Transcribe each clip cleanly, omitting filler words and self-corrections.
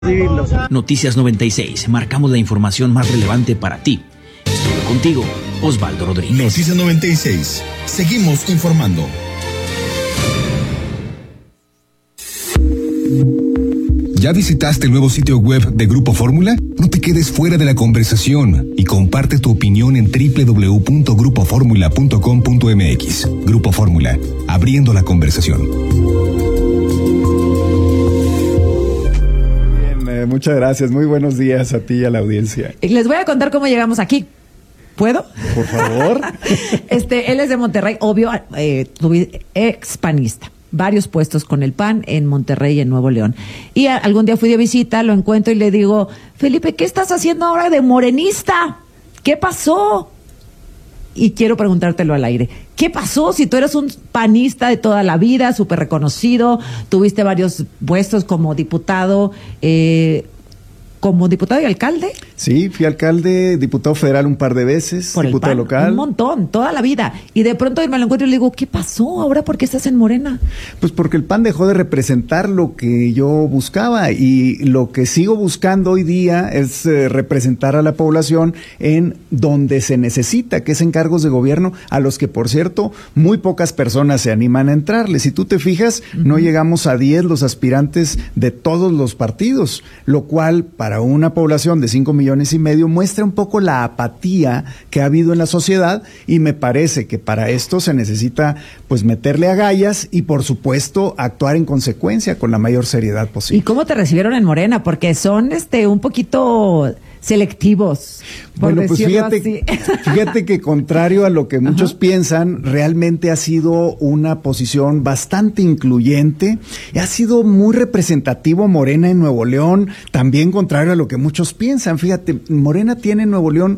Noticias 96, marcamos la información más relevante para ti. Estuve contigo, Osvaldo Rodríguez. Noticias 96, seguimos informando. ¿Ya visitaste el nuevo sitio web de Grupo Fórmula? No te quedes fuera de la conversación y comparte tu opinión en www.grupoformula.com.mx. Grupo Fórmula, abriendo la conversación. Muchas gracias. Muy buenos días a ti y a la audiencia. Les voy a contar cómo llegamos aquí. ¿Puedo? Por favor. Él es de Monterrey, obvio, ex panista. Varios puestos con el PAN en Monterrey y en Nuevo León. Y algún día fui de visita, lo encuentro y le digo, Felipe, ¿qué estás haciendo ahora de morenista? ¿Qué pasó? Y quiero preguntártelo al aire. ¿Qué pasó si tú eres un panista de toda la vida, súper reconocido, tuviste varios puestos como diputado y alcalde? Sí, fui alcalde, diputado federal un par de veces, por diputado local. Un montón, toda la vida. Y de pronto me lo encuentro y le digo, ¿qué pasó ahora? ¿Por qué estás en Morena? Pues porque el PAN dejó de representar lo que yo buscaba y lo que sigo buscando hoy día es representar a la población en donde se necesita, que es en cargos de gobierno, a los que, por cierto, muy pocas personas se animan a entrarle. Si tú te fijas, no llegamos a 10 los aspirantes de todos los partidos, lo cual para una población de 5,5 millones muestra un poco la apatía que ha habido en la sociedad, y me parece que para esto se necesita pues meterle agallas y por supuesto actuar en consecuencia con la mayor seriedad posible. ¿Y cómo te recibieron en Morena? Porque son un poquito selectivos. Bueno, pues fíjate que contrario a lo que muchos piensan, realmente ha sido una posición bastante incluyente, ha sido muy representativo Morena en Nuevo León, también contrario a lo que muchos piensan. Fíjate, Morena tiene en Nuevo León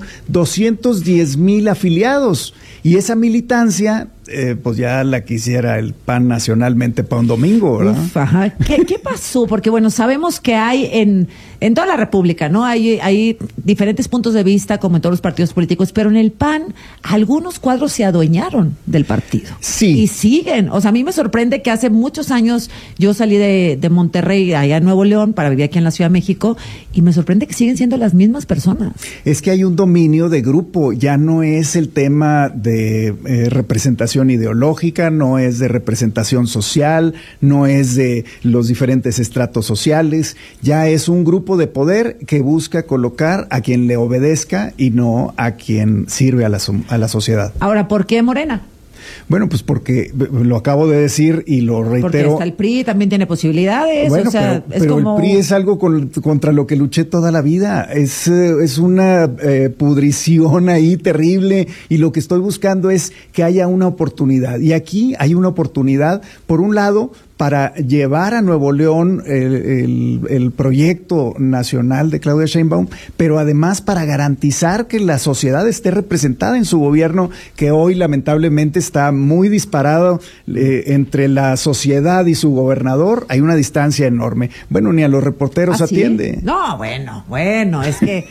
210,000 afiliados, y esa militancia pues ya la quisiera el PAN nacionalmente para un domingo, ¿verdad? Uf, ajá. ¿Qué pasó? Porque bueno, sabemos que hay en toda la República, ¿no? Hay diferentes puntos de vista, como en todos los partidos políticos, pero en el PAN algunos cuadros se adueñaron del partido. Sí. Y siguen. O sea, a mí me sorprende que hace muchos años yo salí de Monterrey, allá en Nuevo León, para vivir aquí en la Ciudad de México, y me sorprende que siguen siendo las mismas personas. Es que hay un dominio de grupo, ya no es el tema de representación ideológica, no es de representación social, no es de los diferentes estratos sociales, ya es un grupo de poder que busca colocar a quien le obedezca y no a quien sirve a la sociedad. Ahora, ¿por qué Morena? Bueno, pues porque lo acabo de decir y lo reitero. Porque hasta el PRI también tiene posibilidades. Bueno, o sea, pero el PRI es algo contra lo que luché toda la vida. Es una pudrición ahí terrible, y lo que estoy buscando es que haya una oportunidad. Y aquí hay una oportunidad, por un lado, para llevar a Nuevo León el proyecto nacional de Claudia Sheinbaum, pero además para garantizar que la sociedad esté representada en su gobierno, que hoy lamentablemente está muy disparado entre la sociedad y su gobernador. Hay una distancia enorme. Bueno, ni a los reporteros atiende. No, bueno, es que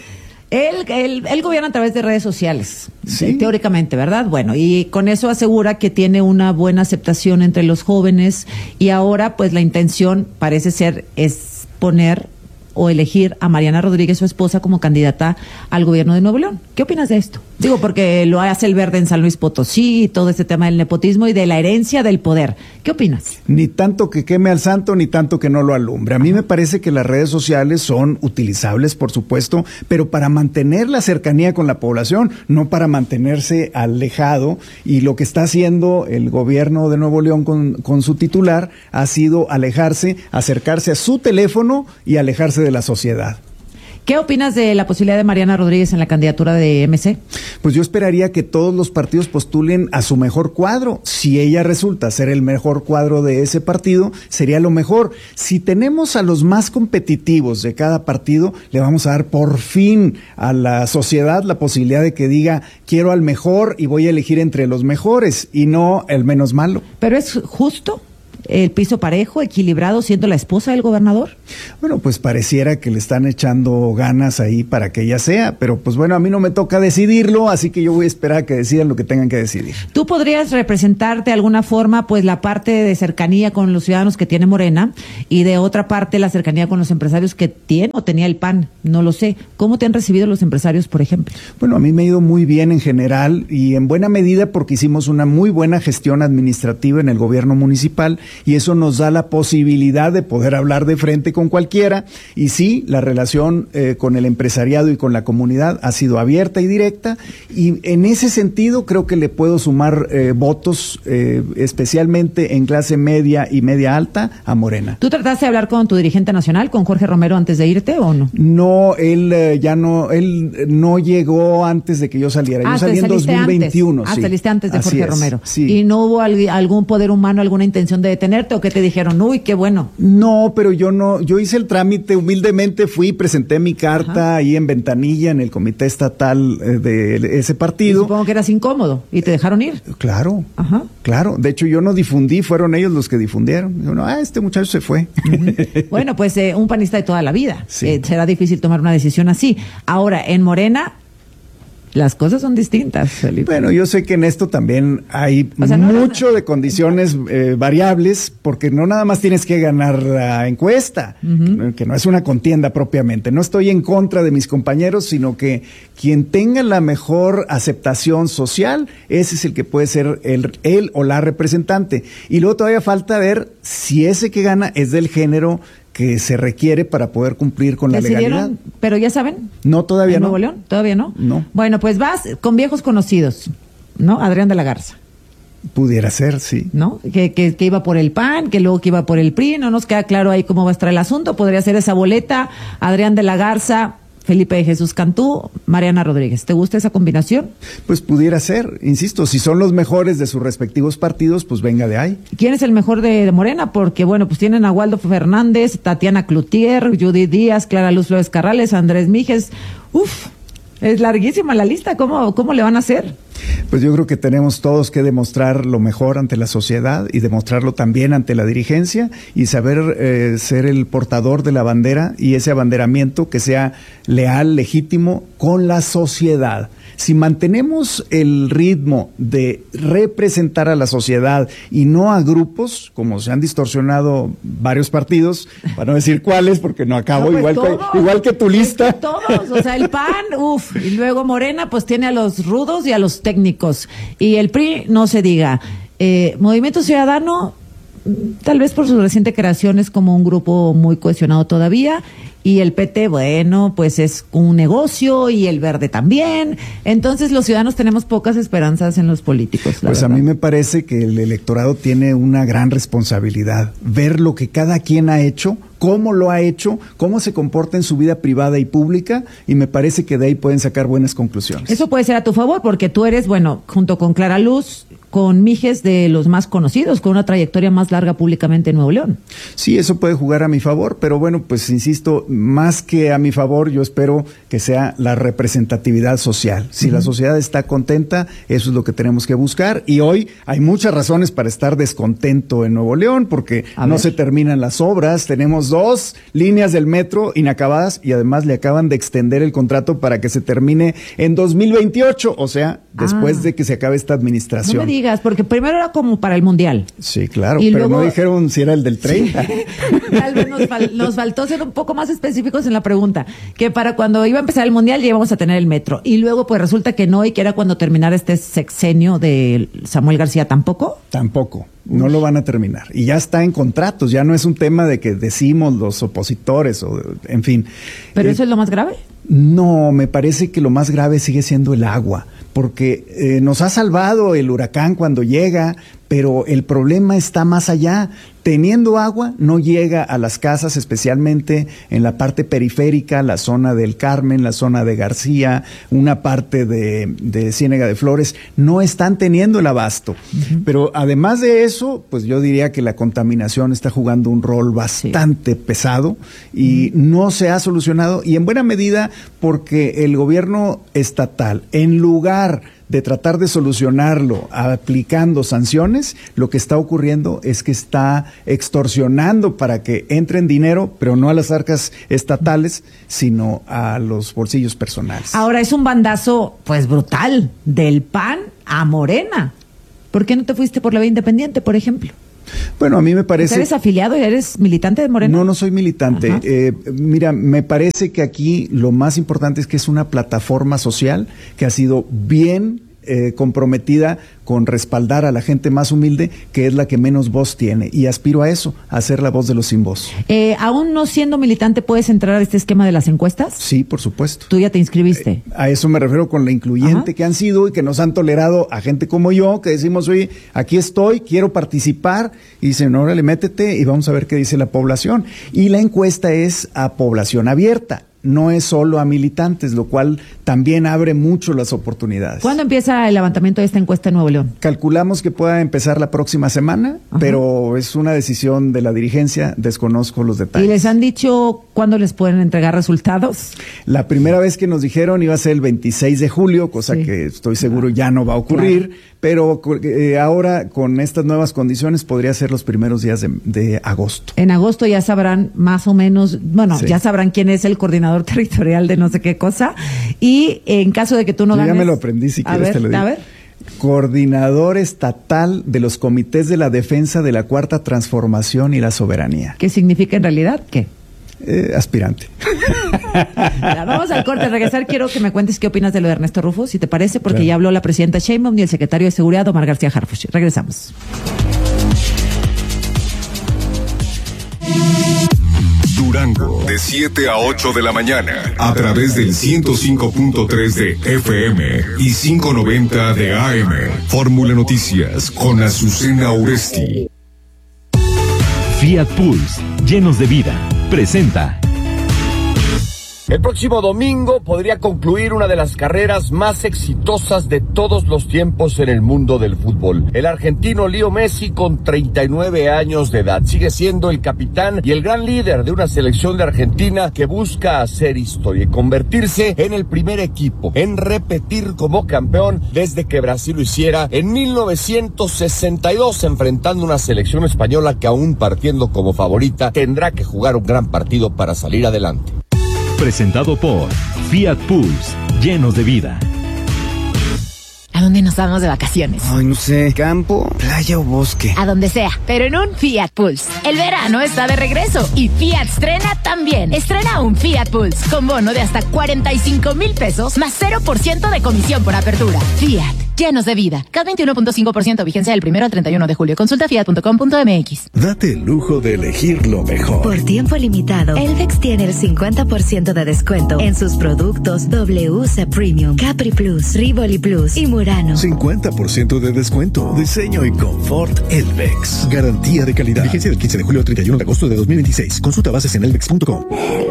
Él gobierna a través de redes sociales, ¿sí? Teóricamente, ¿verdad? Bueno, y con eso asegura que tiene una buena aceptación entre los jóvenes, y ahora pues la intención parece ser es poner o elegir a Mariana Rodríguez, su esposa, como candidata al gobierno de Nuevo León. ¿Qué opinas de esto? Digo, porque lo hace el Verde en San Luis Potosí, y todo este tema del nepotismo y de la herencia del poder. ¿Qué opinas? Ni tanto que queme al santo, ni tanto que no lo alumbre. A mí me parece que las redes sociales son utilizables, por supuesto, pero para mantener la cercanía con la población, no para mantenerse alejado. Y lo que está haciendo el gobierno de Nuevo León con su titular ha sido alejarse, acercarse a su teléfono y alejarse de la sociedad. ¿Qué opinas de la posibilidad de Mariana Rodríguez en la candidatura de MC? Pues yo esperaría que todos los partidos postulen a su mejor cuadro. Si ella resulta ser el mejor cuadro de ese partido, sería lo mejor. Si tenemos a los más competitivos de cada partido, le vamos a dar por fin a la sociedad la posibilidad de que diga, quiero al mejor y voy a elegir entre los mejores y no el menos malo. Pero es justo. el piso parejo, equilibrado, siendo la esposa del gobernador? Bueno, pues pareciera que le están echando ganas ahí para que ella sea, pero pues bueno, a mí no me toca decidirlo, así que yo voy a esperar a que decidan lo que tengan que decidir. ¿Tú podrías representarte de alguna forma pues la parte de cercanía con los ciudadanos que tiene Morena y de otra parte la cercanía con los empresarios que tiene o tenía el PAN? No lo sé. ¿Cómo te han recibido los empresarios, por ejemplo? Bueno, a mí me ha ido muy bien en general y en buena medida porque hicimos una muy buena gestión administrativa en el gobierno municipal y eso nos da la posibilidad de poder hablar de frente con cualquiera. Y sí, la relación con el empresariado y con la comunidad ha sido abierta y directa, y en ese sentido creo que le puedo sumar votos, especialmente en clase media y media alta, a Morena. ¿Tú trataste de hablar con tu dirigente nacional, con Jorge Romero, antes de irte o no? No, él no llegó antes de que yo saliera. Yo salí en 2021. Antes. Saliste antes de Así Jorge es, Romero. Sí. ¿Y no hubo algún poder humano, alguna intención de detenerte o que te dijeron, uy, qué bueno? No, pero yo hice el trámite humildemente, fui, presenté mi carta ahí en Ventanilla, en el comité estatal de ese partido. Y supongo que eras incómodo y te dejaron ir. Claro, Ajá. claro. De hecho, yo no difundí, fueron ellos los que difundieron. Digo, no, este muchacho se fue. Bueno, pues un panista de toda la vida. Sí. Será difícil tomar una decisión así. Ahora, en Morena, las cosas son distintas, Felipe. Bueno, yo sé que en esto también hay mucho de condiciones variables, porque no nada más tienes que ganar la encuesta, que no es una contienda propiamente. No estoy en contra de mis compañeros, sino que quien tenga la mejor aceptación social, ese es el que puede ser él o la representante. Y luego todavía falta ver si ese que gana es del género que se requiere para poder cumplir con la legalidad. Pero ya saben. No, todavía no. ¿En Nuevo León? ¿Todavía no? No. Bueno, pues vas con viejos conocidos, ¿no? Adrián de la Garza. Pudiera ser, sí. ¿No? Que iba por el PAN, que luego que iba por el PRI, no nos queda claro ahí cómo va a estar el asunto. Podría ser esa boleta, Adrián de la Garza, Felipe de Jesús Cantú, Mariana Rodríguez. ¿Te gusta esa combinación? Pues pudiera ser, insisto, si son los mejores de sus respectivos partidos, pues venga de ahí. ¿Quién es el mejor de Morena? Porque, bueno, pues tienen a Waldo Fernández, Tatiana Cloutier, Judith Díaz, Clara Luz Flores Carrales, Andrés Míguez. Uf, es larguísima la lista. ¿Cómo le van a hacer? Pues yo creo que tenemos todos que demostrar lo mejor ante la sociedad y demostrarlo también ante la dirigencia y saber ser el portador de la bandera y ese abanderamiento que sea leal, legítimo con la sociedad. Si mantenemos el ritmo de representar a la sociedad y no a grupos, como se han distorsionado varios partidos, para no decir cuáles, porque no acabo, No, pues igual que tu lista. Todos, o sea, el PAN, y luego Morena, pues tiene a los rudos y a los técnicos. Y el PRI, no se diga. Movimiento Ciudadano, tal vez por su reciente creación, es como un grupo muy cohesionado todavía. Y el PT, bueno, pues es un negocio, y el Verde también. Entonces los ciudadanos tenemos pocas esperanzas en los políticos. Pues a mí me parece que el electorado tiene una gran responsabilidad. Ver lo que cada quien ha hecho, cómo lo ha hecho, cómo se comporta en su vida privada y pública, y me parece que de ahí pueden sacar buenas conclusiones. Eso puede ser a tu favor, porque tú eres, bueno, junto con Clara Luz, con Míguez, de los más conocidos, con una trayectoria más larga públicamente en Nuevo León. Sí, eso puede jugar a mi favor, pero bueno, pues insisto, más que a mi favor, yo espero que sea la representatividad social. Si la sociedad está contenta, eso es lo que tenemos que buscar, y hoy hay muchas razones para estar descontento en Nuevo León, porque no se terminan las obras, tenemos 2 líneas del metro inacabadas, y además le acaban de extender el contrato para que se termine en 2028, o sea, después de que se acabe esta administración. No me digas, porque primero era como para el Mundial. Sí, claro, y pero luego, no dijeron si era el del 30. Sí. Tal vez nos faltó ser un poco más específicos en la pregunta, que para cuando iba a empezar el Mundial ya íbamos a tener el metro, y luego pues resulta que no, y que era cuando terminara este sexenio de Samuel García. ¿Tampoco? Tampoco. No lo van a terminar. Y ya está en contratos, ya no es un tema de que decimos los opositores, o en fin. ¿Pero eso es lo más grave? No, me parece que lo más grave sigue siendo el agua, porque nos ha salvado el huracán cuando llega, pero el problema está más allá. Teniendo agua, no llega a las casas, especialmente en la parte periférica, la zona del Carmen, la zona de García, una parte de Ciénega de Flores, no están teniendo el abasto. Pero además de eso, pues yo diría que la contaminación está jugando un rol bastante pesado y no se ha solucionado, y en buena medida porque el gobierno estatal, en lugar de tratar de solucionarlo aplicando sanciones, lo que está ocurriendo es que está extorsionando para que entren dinero, pero no a las arcas estatales, sino a los bolsillos personales. Ahora es un bandazo, pues brutal, del PAN a Morena. ¿Por qué no te fuiste por la vía independiente, por ejemplo? Bueno, a mí me parece... ¿Eres afiliado y eres militante de Morena? No, no soy militante. Mira, me parece que aquí lo más importante es que es una plataforma social que ha sido bien comprometida con respaldar a la gente más humilde, que es la que menos voz tiene, y aspiro a eso, a ser la voz de los sin voz. ¿Aún no siendo militante puedes entrar a este esquema de las encuestas? Sí, por supuesto. ¿Tú ya te inscribiste? A eso me refiero con la incluyente que han sido y que nos han tolerado a gente como yo, que decimos, oye, aquí estoy, quiero participar, y dicen, órale, métete y vamos a ver qué dice la población. Y la encuesta es a población abierta, no es solo a militantes, lo cual también abre mucho las oportunidades. ¿Cuándo empieza el levantamiento de esta encuesta en Nuevo León? Calculamos que pueda empezar la próxima semana, pero es una decisión de la dirigencia, desconozco los detalles. ¿Y les han dicho cuándo les pueden entregar resultados? La primera vez que nos dijeron iba a ser el 26 de julio, cosa que estoy seguro ya no va a ocurrir, pero ahora con estas nuevas condiciones podría ser los primeros días de agosto. En agosto ya sabrán más o menos, ya sabrán quién es el coordinador territorial de no sé qué cosa, y en caso de que tú no ganes... Ya me lo aprendí, si quieres te lo digo. A ver. Coordinador estatal de los comités de la defensa de la Cuarta Transformación y la Soberanía. ¿Qué significa en realidad? ¿Qué? Aspirante. Vamos al corte. Al regresar quiero que me cuentes qué opinas de lo de Ernesto Rufo, si te parece, porque ya habló la presidenta Sheinbaum y el secretario de Seguridad, Omar García Harfuch. Regresamos. Durango, de 7 a 8 de la mañana, a través del 105.3 de FM y 590 de AM. Fórmula Noticias con Azucena Oresti. Fiat Pulse, llenos de vida, presenta. El próximo domingo podría concluir una de las carreras más exitosas de todos los tiempos en el mundo del fútbol. El argentino Leo Messi, con 39 años de edad, sigue siendo el capitán y el gran líder de una selección de Argentina que busca hacer historia y convertirse en el primer equipo en repetir como campeón desde que Brasil lo hiciera en 1962, enfrentando una selección española que, aún partiendo como favorita, tendrá que jugar un gran partido para salir adelante. Presentado por Fiat Pulse, llenos de vida. ¿A dónde nos vamos de vacaciones? Ay, no sé, campo, playa o bosque. A donde sea, pero en un Fiat Pulse. El verano está de regreso y Fiat estrena también. Estrena un Fiat Pulse con bono de hasta 45,000 pesos más 0% de comisión por apertura. Fiat, llenos de vida. CAT 21.5%, vigencia del 1 al 31 de julio. Consulta fiat.com.mx. Date el lujo de elegir lo mejor. Por tiempo limitado, Elvex tiene el 50% de descuento en sus productos WC Premium, Capri Plus, Rivoli Plus y Murano. 50% de descuento. Diseño y confort Elvex. Garantía de calidad. Vigencia del 15 de julio al 31 de agosto de 2026. Consulta bases en elvex.com.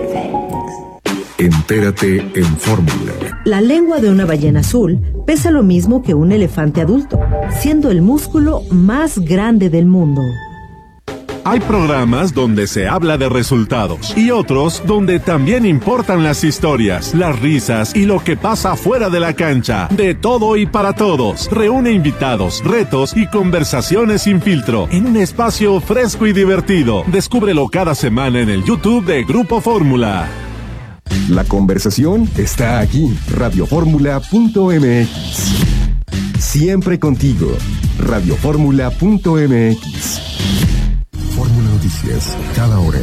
Entérate en Fórmula. La lengua de una ballena azul pesa lo mismo que un elefante adulto, siendo el músculo más grande del mundo. Hay programas donde se habla de resultados y otros donde también importan las historias, las risas y lo que pasa fuera de la cancha. De todo y para todos. Reúne invitados, retos y conversaciones sin filtro en un espacio fresco y divertido. Descúbrelo cada semana en el YouTube de Grupo Fórmula. La conversación está aquí. Radioformula.mx. Siempre contigo. Radioformula.mx. Fórmula Noticias, cada hora.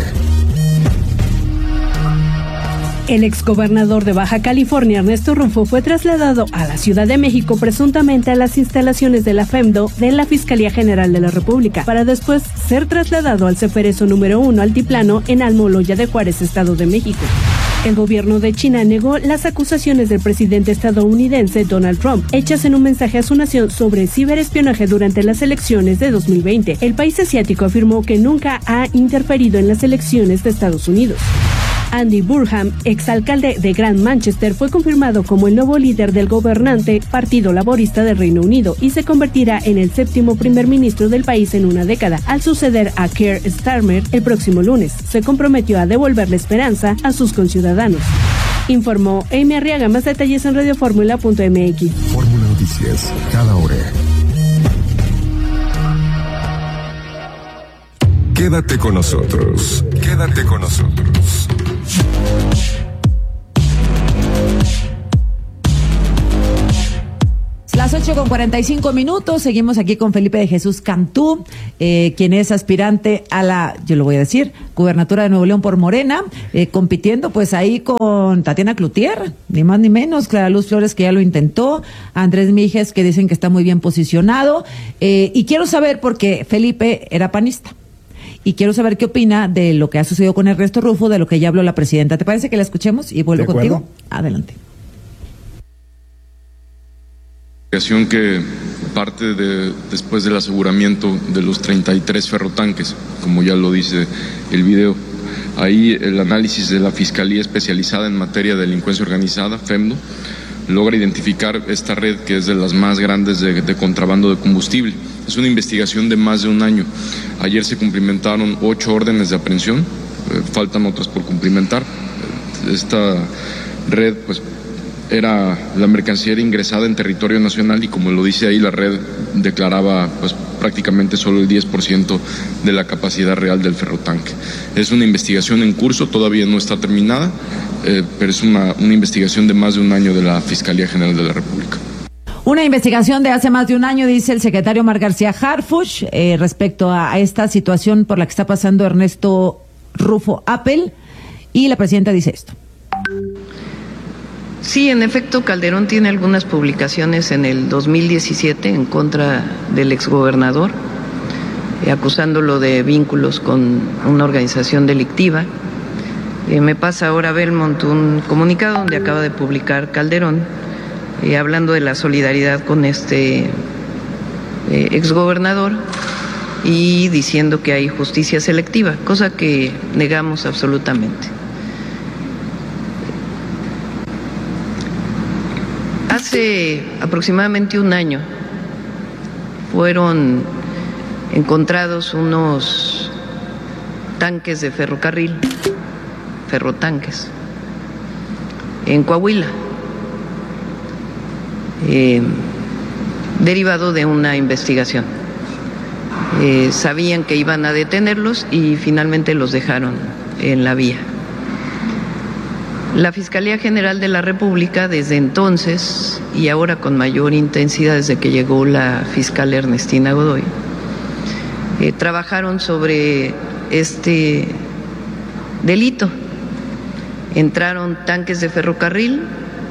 El exgobernador de Baja California, Ernesto Rufo, fue trasladado a la Ciudad de México presuntamente a las instalaciones de la FEMDO de la Fiscalía General de la República, para después ser trasladado al Ceferezo número 1 Altiplano en Almoloya de Juárez, Estado de México. El gobierno de China negó las acusaciones del presidente estadounidense Donald Trump, hechas en un mensaje a su nación sobre ciberespionaje durante las elecciones de 2020. El país asiático afirmó que nunca ha interferido en las elecciones de Estados Unidos. Andy Burnham, exalcalde de Grand Manchester, fue confirmado como el nuevo líder del gobernante Partido Laborista del Reino Unido y se convertirá en el 7º primer ministro del país en una década, al suceder a Keir Starmer el próximo lunes. Se comprometió a devolver la esperanza a sus conciudadanos. Informó Amy Arriaga. Más detalles en radioformula.mx. Fórmula Noticias. noticias, cada hora. Quédate con nosotros. Quédate con nosotros. Las 8:45, seguimos aquí con Felipe de Jesús Cantú, quien es aspirante a la, yo lo voy a decir, gubernatura de Nuevo León por Morena, compitiendo pues ahí con Tatiana Cloutier, ni más ni menos, Clara Luz Flores, que ya lo intentó, Andrés Mijes, que dicen que está muy bien posicionado, y quiero saber, porque Felipe era panista, y quiero saber qué opina de lo que ha sucedido con Ernesto Rufo, de lo que ya habló la presidenta. ¿Te parece que la escuchemos y vuelvo contigo? Adelante. Que parte después del aseguramiento de los 33 ferrotanques, como ya lo dice el video. Ahí el análisis de la Fiscalía Especializada en Materia de Delincuencia Organizada, FEMDO, logra identificar esta red que es de las más grandes de contrabando de combustible. Es una investigación de más de un año. Ayer se cumplimentaron 8 órdenes de aprehensión, faltan otras por cumplimentar. Esta red, pues, la mercancía era ingresada en territorio nacional y, como lo dice ahí, la red declaraba pues prácticamente solo el 10% de la capacidad real del ferrotanque. Es una investigación en curso, todavía no está terminada, pero es una investigación de más de un año de la Fiscalía General de la República. Una investigación de hace más de un año, dice el secretario Omar García Harfuch, respecto a esta situación por la que está pasando Ernesto Rufo Appel, y la presidenta dice esto. Sí, en efecto, Calderón tiene algunas publicaciones en el 2017 en contra del exgobernador, acusándolo de vínculos con una organización delictiva. Me pasa ahora Belmont un comunicado donde acaba de publicar Calderón, hablando de la solidaridad con este exgobernador y diciendo que hay justicia selectiva, cosa que negamos absolutamente. Hace aproximadamente un año fueron encontrados unos tanques de ferrocarril, ferrotanques, en Coahuila, derivado de una investigación. Sabían que iban a detenerlos y finalmente los dejaron en la vía. La Fiscalía General de la República, desde entonces y ahora con mayor intensidad desde que llegó la fiscal Ernestina Godoy, trabajaron sobre este delito. Entraron tanques de ferrocarril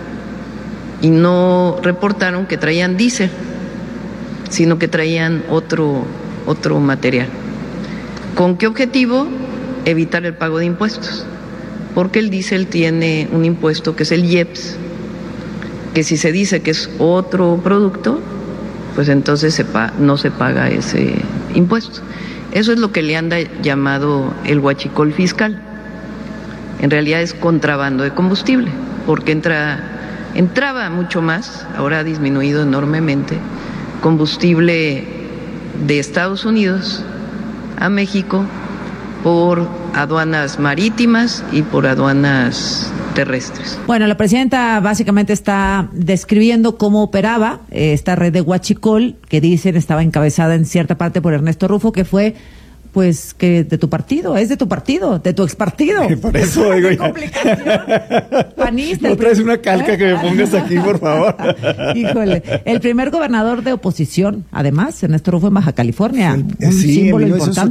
y no reportaron que traían diésel, sino que traían otro material. ¿Con qué objetivo? Evitar el pago de impuestos. Porque el diésel tiene un impuesto que es el IEPS, que si se dice que es otro producto, pues entonces no se paga ese impuesto. Eso es lo que le han llamado el huachicol fiscal. En realidad es contrabando de combustible, porque entraba mucho más, ahora ha disminuido enormemente, combustible de Estados Unidos a México por aduanas marítimas y por aduanas terrestres. Bueno, la presidenta básicamente está describiendo cómo operaba esta red de huachicol, que dicen estaba encabezada en cierta parte por Ernesto Rufo, que fue pues que de tu partido, es de tu partido, de tu expartido. Por eso digo ya. Panista. No traes una calca que me pongas aquí, por favor. Híjole, el primer gobernador de oposición, además, Ernesto Rufo en Baja California, un sí, símbolo en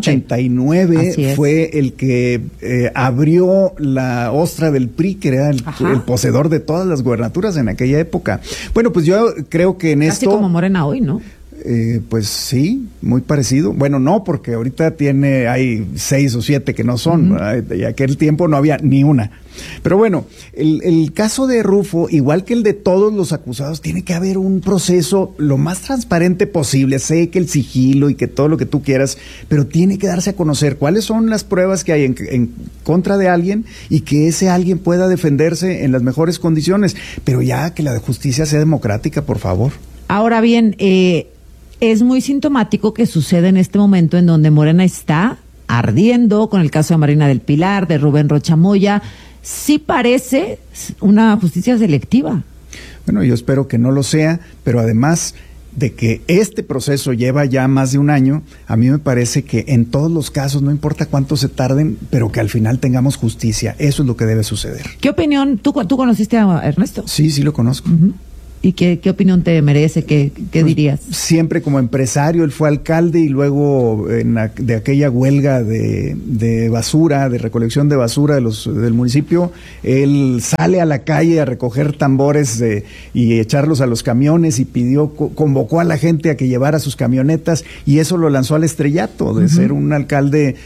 1989 fue el que abrió la ostra del PRI, que era el poseedor de todas las gubernaturas en aquella época. Bueno, pues yo creo que en casi esto... Casi como Morena hoy, ¿no? Pues sí, muy parecido. Bueno, no, porque ahorita hay 6 o 7 que no son, y aquel tiempo no había ni una. Pero bueno, el caso de Rufo, igual que el de todos los acusados, tiene que haber un proceso lo más transparente posible. Sé que el sigilo y que todo lo que tú quieras, pero tiene que darse a conocer cuáles son las pruebas que hay en contra de alguien y que ese alguien pueda defenderse en las mejores condiciones. Pero ya que la justicia sea democrática, por favor. Ahora bien, es muy sintomático que suceda en este momento en donde Morena está ardiendo con el caso de Marina del Pilar, de Rubén Rocha Moya. Sí parece una justicia selectiva. Bueno, yo espero que no lo sea, pero además de que este proceso lleva ya más de un año, a mí me parece que en todos los casos, no importa cuánto se tarden, pero que al final tengamos justicia. Eso es lo que debe suceder. ¿Qué opinión? ¿Tú conociste a Ernesto? Sí, lo conozco. Uh-huh. ¿Y qué opinión te merece? ¿Qué dirías? Siempre como empresario, él fue alcalde y luego de aquella huelga de basura, de recolección de basura del municipio, él sale a la calle a recoger tambores y echarlos a los camiones y convocó a la gente a que llevara sus camionetas y eso lo lanzó al estrellato, de ser un alcalde,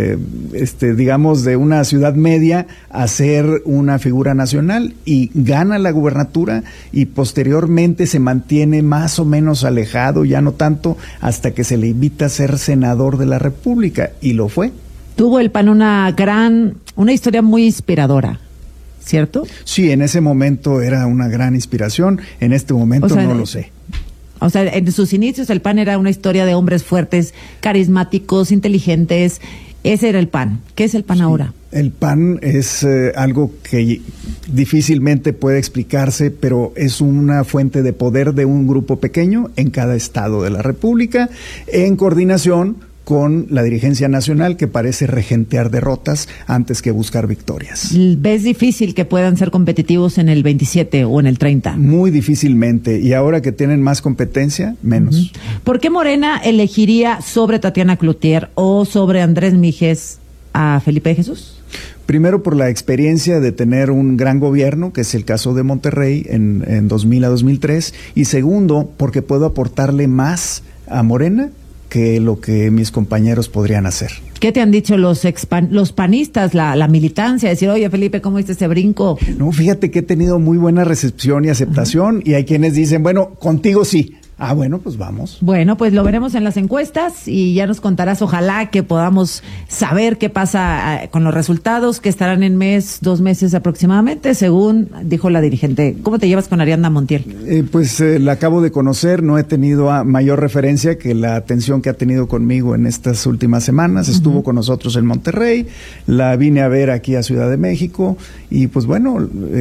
digamos, de una ciudad media a ser una figura nacional y gana la gubernatura y posteriormente se mantiene más o menos alejado, ya no tanto, hasta que se le invita a ser senador de la República, y lo fue. Tuvo el PAN una historia muy inspiradora, ¿cierto? Sí, en ese momento era una gran inspiración, en este momento no lo sé. O sea, en sus inicios el PAN era una historia de hombres fuertes, carismáticos, inteligentes. Ese era el PAN. ¿Qué es el PAN ahora? El PAN es algo que difícilmente puede explicarse, pero es una fuente de poder de un grupo pequeño en cada estado de la República, en coordinación con la dirigencia nacional, que parece regentear derrotas antes que buscar victorias. ¿Ves difícil que puedan ser competitivos en el 27 o en el 30? Muy difícilmente, y ahora que tienen más competencia, menos. Uh-huh. ¿Por qué Morena elegiría sobre Tatiana Cloutier o sobre Andrés Míjez a Felipe de Jesús? Primero, por la experiencia de tener un gran gobierno, que es el caso de Monterrey en 2000 a 2003, y segundo, porque puedo aportarle más a Morena que lo que mis compañeros podrían hacer. ¿Qué te han dicho los panistas, la militancia? Decir, oye, Felipe, ¿cómo hiciste ese brinco? No, fíjate que he tenido muy buena recepción y aceptación, y hay quienes dicen, bueno, contigo sí. Ah, bueno, pues vamos. Bueno, pues lo veremos en las encuestas y ya nos contarás, ojalá que podamos saber qué pasa con los resultados, que estarán en 2 meses aproximadamente, según dijo la dirigente. ¿Cómo te llevas con Ariadna Montiel? Pues la acabo de conocer, no he tenido mayor referencia que la atención que ha tenido conmigo en estas últimas semanas. Estuvo con nosotros en Monterrey, la vine a ver aquí a Ciudad de México y pues bueno...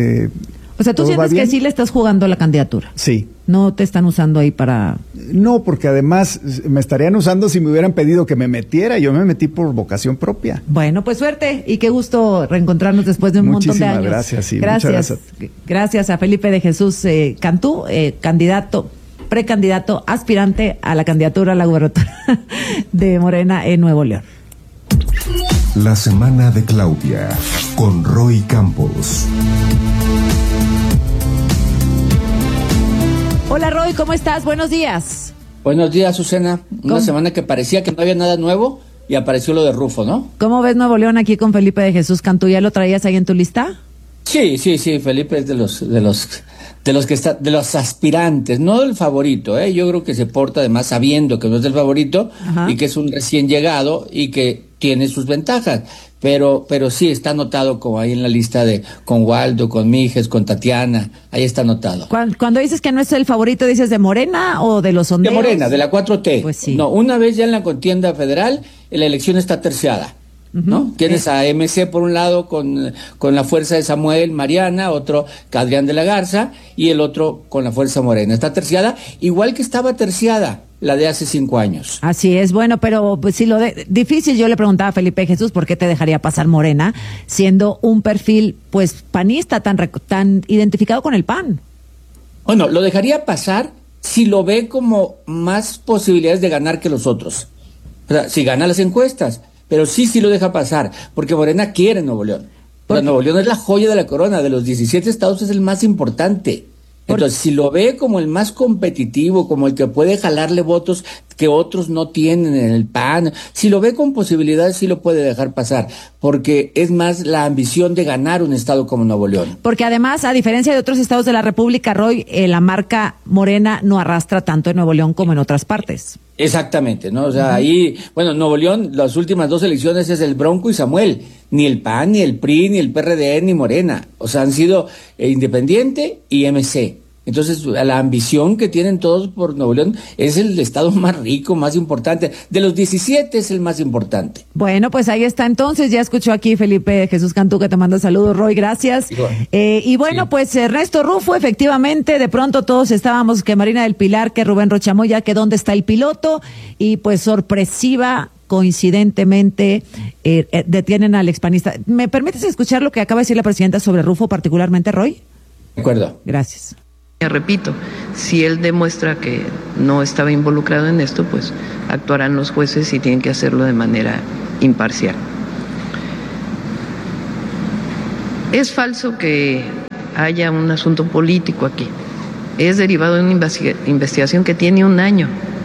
o sea, ¿tú sientes que sí le estás jugando la candidatura? Sí. ¿No te están usando ahí para...? No, porque además me estarían usando si me hubieran pedido que me metiera. Yo me metí por vocación propia. Bueno, pues suerte y qué gusto reencontrarnos después de un montón de años. Gracias, sí. Gracias. Muchas gracias. Gracias a Felipe de Jesús Cantú, precandidato, aspirante a la candidatura a la gubernatura de Morena en Nuevo León. La semana de Claudia, con Roy Campos. Hola Roy, ¿cómo estás? Buenos días. Buenos días, Susana. Una semana que parecía que no había nada nuevo y apareció lo de Rufo, ¿no? ¿Cómo ves Nuevo León aquí con Felipe de Jesús Cantú? ¿Ya lo traías ahí en tu lista? Sí, Felipe es de los aspirantes, no del favorito, Yo creo que se porta además sabiendo que no es el favorito. Ajá. Y que es un recién llegado y que tiene sus ventajas. Pero sí está anotado como ahí en la lista con Waldo, con Míjez, con Tatiana, ahí está anotado. Cuando dices que no es el favorito, ¿dices de Morena o de los sondeos? De Morena, de la 4T. Pues sí. No, una vez ya en la contienda federal, la elección está terciada, ¿no? Tienes a MC por un lado con la fuerza de Samuel Mariana, otro Adrián de la Garza, y el otro con la fuerza Morena. Está terciada, igual que estaba terciada la de hace 5 años. Así es, bueno, pero pues si difícil, yo le preguntaba a Felipe Jesús por qué te dejaría pasar Morena, siendo un perfil pues panista tan identificado con el PAN. Bueno, lo dejaría pasar si lo ve como más posibilidades de ganar que los otros. O sea, si gana las encuestas, pero sí lo deja pasar, porque Morena quiere Nuevo León. Pero Nuevo León es la joya de la corona, de los 17 estados es el más importante. Entonces, si lo ve como el más competitivo, como el que puede jalarle votos que otros no tienen en el PAN, si lo ve con posibilidades, sí lo puede dejar pasar, porque es más la ambición de ganar un estado como Nuevo León. Porque además, a diferencia de otros estados de la República, Roy, la marca Morena no arrastra tanto en Nuevo León como en otras partes. Exactamente, ¿no? O sea, ahí, bueno, Nuevo León, las últimas 2 elecciones es el Bronco y Samuel, ni el PAN, ni el PRI, ni el PRD, ni Morena. O sea, han sido Independiente y MC. Entonces, la ambición que tienen todos por Nuevo León es el estado más rico, más importante. De los 17 es el más importante. Bueno, pues ahí está entonces. Ya escuchó aquí Felipe Jesús Cantú, que te manda saludos, Roy, gracias. Y bueno, sí. Pues Ernesto Rufo, efectivamente, de pronto todos estábamos que Marina del Pilar, que Rubén Rochamoya, que dónde está el piloto, y pues sorpresiva, coincidentemente, detienen al expanista. ¿Me permites escuchar lo que acaba de decir la presidenta sobre Rufo particularmente, Roy? De acuerdo. Gracias. Repito, si él demuestra que no estaba involucrado en esto, pues actuarán los jueces y tienen que hacerlo de manera imparcial. Es falso que haya un asunto político aquí. Es derivado de una investigación que tiene un año,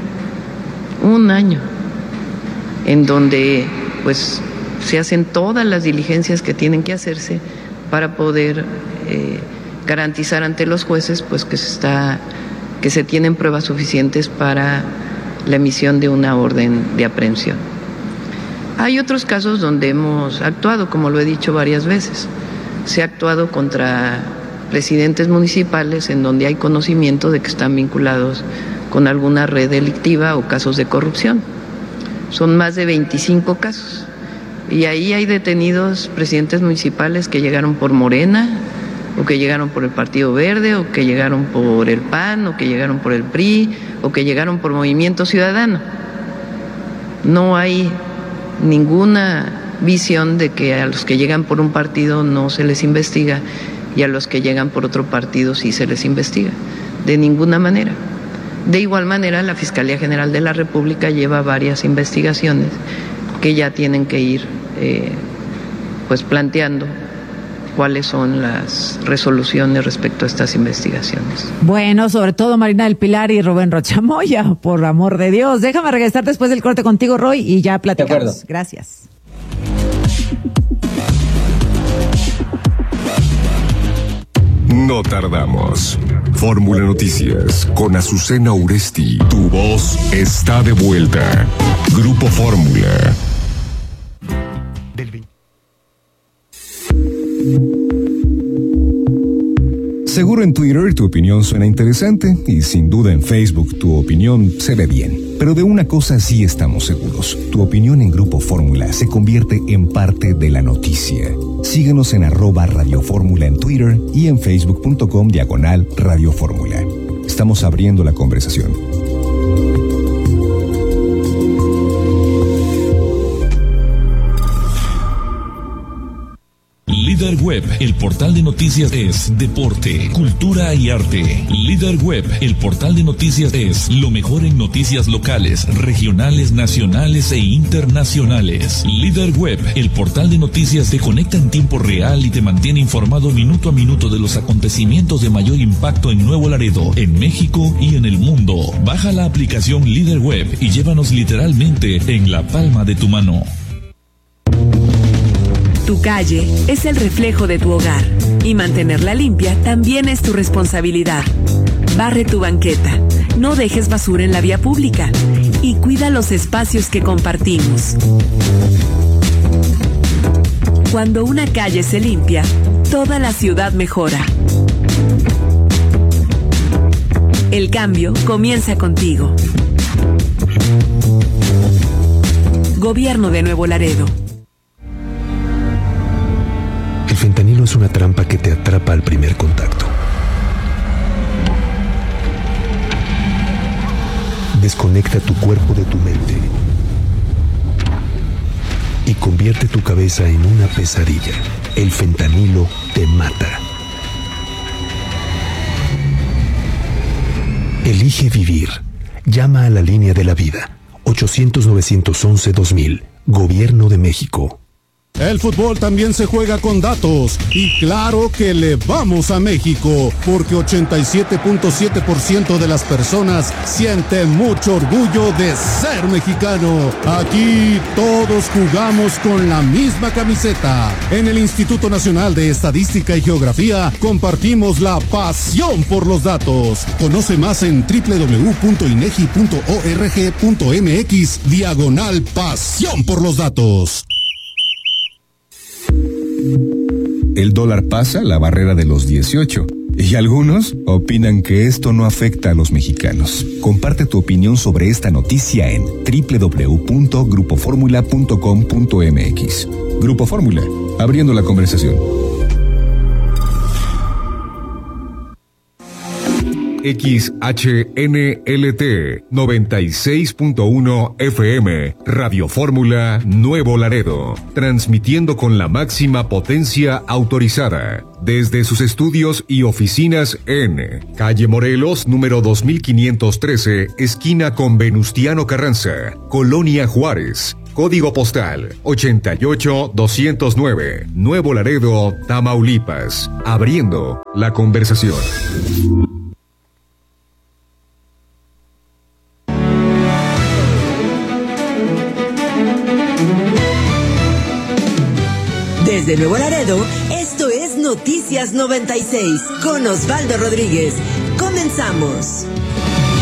en donde pues se hacen todas las diligencias que tienen que hacerse para poder garantizar ante los jueces pues que se tienen pruebas suficientes para la emisión de una orden de aprehensión. Hay otros casos donde hemos actuado, como lo he dicho varias veces. Se ha actuado contra presidentes municipales en donde hay conocimiento de que están vinculados con alguna red delictiva o casos de corrupción. Son más de 25 casos. Y ahí hay detenidos presidentes municipales que llegaron por Morena, o que llegaron por el Partido Verde, o que llegaron por el PAN, o que llegaron por el PRI, o que llegaron por Movimiento Ciudadano. No hay ninguna visión de que a los que llegan por un partido no se les investiga y a los que llegan por otro partido sí se les investiga. De ninguna manera. De igual manera, la Fiscalía General de la República lleva varias investigaciones que ya tienen que ir pues planteando cuáles son las resoluciones respecto a estas investigaciones. Bueno, sobre todo Marina del Pilar y Rubén Rochamoya, por amor de Dios. Déjame regresar después del corte contigo, Roy, y ya platicamos. Gracias. No tardamos. Fórmula Noticias con Azucena Uresti. Tu voz está de vuelta. Grupo Fórmula. Seguro en Twitter tu opinión suena interesante y sin duda en Facebook tu opinión se ve bien. Pero de una cosa sí estamos seguros. Tu opinión en Grupo Fórmula se convierte en parte de la noticia. Síguenos en @Radio Fórmula en Twitter y en facebook.com/Radio Fórmula. Estamos abriendo la conversación. Líder Web, el portal de noticias es deporte, cultura y arte. Líder Web, el portal de noticias es lo mejor en noticias locales, regionales, nacionales e internacionales. Líder Web, el portal de noticias te conecta en tiempo real y te mantiene informado minuto a minuto de los acontecimientos de mayor impacto en Nuevo Laredo, en México y en el mundo. Baja la aplicación Líder Web y llévanos literalmente en la palma de tu mano. Tu calle es el reflejo de tu hogar y mantenerla limpia también es tu responsabilidad. Barre tu banqueta, no dejes basura en la vía pública y cuida los espacios que compartimos. Cuando una calle se limpia, toda la ciudad mejora. El cambio comienza contigo. Gobierno de Nuevo Laredo. El fentanilo es una trampa que te atrapa al primer contacto. Desconecta tu cuerpo de tu mente y convierte tu cabeza en una pesadilla. El fentanilo te mata. Elige vivir. Llama a la línea de la vida. 800-911-2000. Gobierno de México. El fútbol también se juega con datos y claro que le vamos a México porque 87.7% de las personas sienten mucho orgullo de ser mexicano. Aquí todos jugamos con la misma camiseta. En el Instituto Nacional de Estadística y Geografía compartimos la pasión por los datos. Conoce más en www.inegi.org.mx/pasión por los datos. El dólar pasa la barrera de los 18 Y algunos opinan que esto no afecta a los mexicanos. Comparte tu opinión sobre esta noticia en www.grupoformula.com.mx. Grupo Fórmula, abriendo la conversación. XHNLT 96.1 FM, Radio Fórmula Nuevo Laredo, transmitiendo con la máxima potencia autorizada desde sus estudios y oficinas en Calle Morelos, número 2513, esquina con Venustiano Carranza, Colonia Juárez. Código postal 88209, Nuevo Laredo, Tamaulipas. Abriendo la conversación. Desde Nuevo Laredo, esto es Noticias 96 con Osvaldo Rodríguez. Comenzamos.